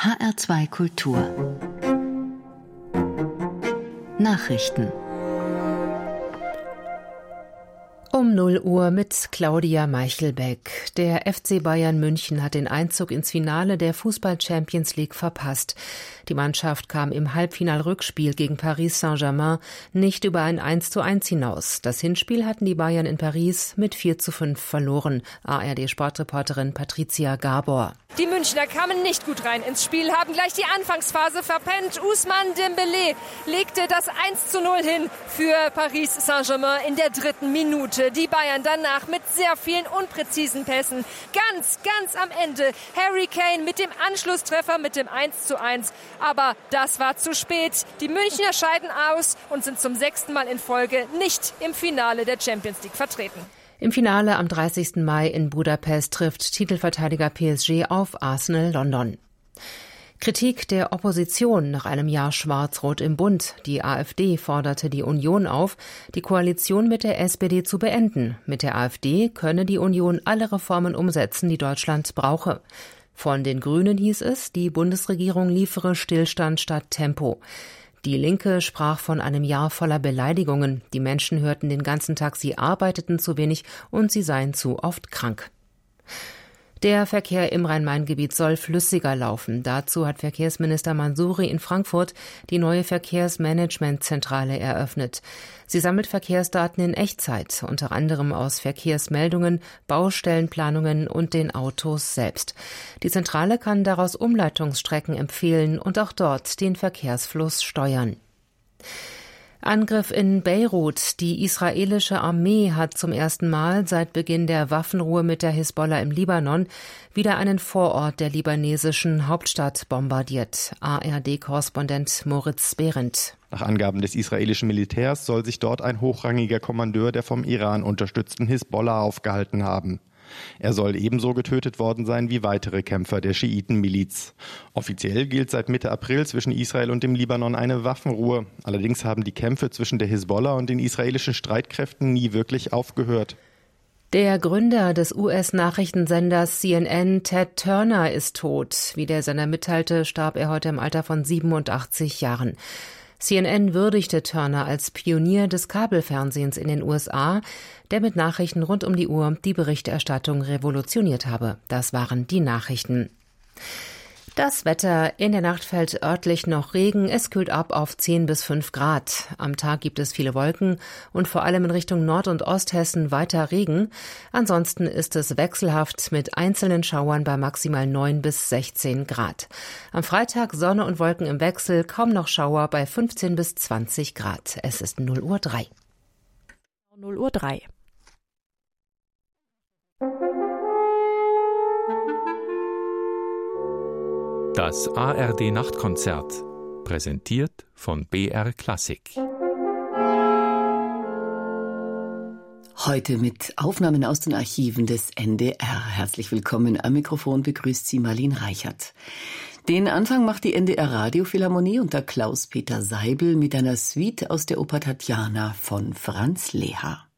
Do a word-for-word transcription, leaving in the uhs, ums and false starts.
H R zwei Kultur Nachrichten Um null Uhr mit Claudia Meichelbeck. Der F C Bayern München hat den Einzug ins Finale der Fußball-Champions League verpasst. Die Mannschaft kam im Halbfinal-Rückspiel gegen Paris Saint-Germain nicht über ein eins zu eins hinaus. Das Hinspiel hatten die Bayern in Paris mit vier zu fünf verloren. A R D-Sportreporterin Patricia Gabor. Die Münchner kamen nicht gut rein ins Spiel, haben gleich die Anfangsphase verpennt. Ousmane Dembélé legte das eins zu null hin für Paris Saint-Germain in der dritten Minute. Die Bayern danach mit sehr vielen unpräzisen Pässen. Ganz, ganz am Ende Harry Kane mit dem Anschlusstreffer mit dem eins zu eins. Aber das war zu spät. Die Münchner scheiden aus und sind zum sechsten Mal in Folge nicht im Finale der Champions League vertreten. Im Finale am dreißigsten Mai in Budapest trifft Titelverteidiger P S G auf Arsenal London. Kritik der Opposition nach einem Jahr Schwarz-Rot im Bund. Die AfD forderte die Union auf, die Koalition mit der S P D zu beenden. Mit der AfD könne die Union alle Reformen umsetzen, die Deutschland brauche. Von den Grünen hieß es, die Bundesregierung liefere Stillstand statt Tempo. Die Linke sprach von einem Jahr voller Beleidigungen. Die Menschen hörten den ganzen Tag, sie arbeiteten zu wenig und sie seien zu oft krank. Der Verkehr im Rhein-Main-Gebiet soll flüssiger laufen. Dazu hat Verkehrsminister Mansouri in Frankfurt die neue Verkehrsmanagementzentrale eröffnet. Sie sammelt Verkehrsdaten in Echtzeit, unter anderem aus Verkehrsmeldungen, Baustellenplanungen und den Autos selbst. Die Zentrale kann daraus Umleitungsstrecken empfehlen und auch dort den Verkehrsfluss steuern. Angriff in Beirut. Die israelische Armee hat zum ersten Mal seit Beginn der Waffenruhe mit der Hisbollah im Libanon wieder einen Vorort der libanesischen Hauptstadt bombardiert. A R D-Korrespondent Moritz Behrendt. Nach Angaben des israelischen Militärs soll sich dort ein hochrangiger Kommandeur der vom Iran unterstützten Hisbollah aufgehalten haben. Er soll ebenso getötet worden sein wie weitere Kämpfer der Schiitenmiliz. Offiziell gilt seit Mitte April zwischen Israel und dem Libanon eine Waffenruhe. Allerdings haben die Kämpfe zwischen der Hisbollah und den israelischen Streitkräften nie wirklich aufgehört. Der Gründer des U S-Nachrichtensenders C N N, Ted Turner, ist tot. Wie der Sender mitteilte, starb er heute im Alter von siebenundachtzig Jahren. C N N würdigte Turner als Pionier des Kabelfernsehens in den U S A, der mit Nachrichten rund um die Uhr die Berichterstattung revolutioniert habe. Das waren die Nachrichten. Das Wetter: In der Nacht fällt örtlich noch Regen. Es kühlt ab auf zehn bis fünf Grad. Am Tag gibt es viele Wolken und vor allem in Richtung Nord- und Osthessen weiter Regen. Ansonsten ist es wechselhaft mit einzelnen Schauern bei maximal neun bis sechzehn Grad. Am Freitag Sonne und Wolken im Wechsel, kaum noch Schauer bei fünfzehn bis zwanzig Grad. Es ist null Uhr drei. null Uhr drei. Das A R D-Nachtkonzert, präsentiert von B R Klassik. Heute mit Aufnahmen aus den Archiven des N D R. Herzlich willkommen. Am Mikrofon begrüßt Sie Marlene Reichert. Den Anfang macht die N D R Radiophilharmonie unter Klaus-Peter Seibel mit einer Suite aus der Oper Tatjana von Franz Leha.